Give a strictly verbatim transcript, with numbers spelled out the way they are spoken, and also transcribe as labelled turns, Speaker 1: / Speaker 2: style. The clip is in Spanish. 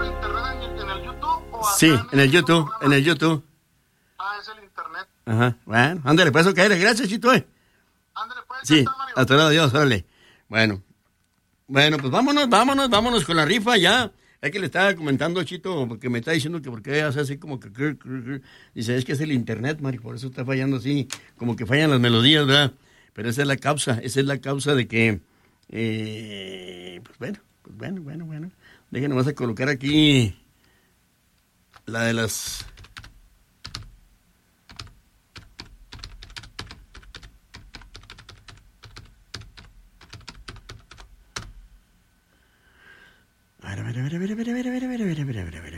Speaker 1: por internet en, en el YouTube o
Speaker 2: Sí,
Speaker 1: acá
Speaker 2: en el YouTube,
Speaker 1: programa?
Speaker 2: en el YouTube.
Speaker 1: Ah, es el internet.
Speaker 2: Ajá, bueno, ándale, pues, ok, gracias, Chito, eh.
Speaker 1: Ándale, pues,
Speaker 2: Sí,
Speaker 1: está, Mario.
Speaker 2: hasta luego, adiós, órale. Bueno, bueno, pues vámonos, vámonos, vámonos con la rifa ya. Es que le estaba comentando a Chito, porque me está diciendo que porque hace así como que... Crr, crr, crr. Dice, es que es el internet, Mari, por eso está fallando así, como que fallan las melodías, ¿verdad? Pero esa es la causa, esa es la causa de que... Eh, pues bueno, pues bueno, bueno, bueno. Déjenme vas a colocar aquí la de las... A ver, a ver, a ver, a ver, a ver, a ver, a ver, a ver, a ver, a ver, a ver.